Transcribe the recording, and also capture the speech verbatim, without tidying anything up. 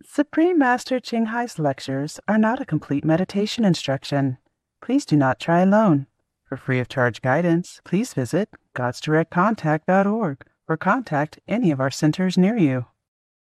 Supreme Master Ching Hai's lectures are not a complete meditation instruction. Please do not try alone. For free of charge guidance, please visit gods direct contact dot org or contact any of our centers near you.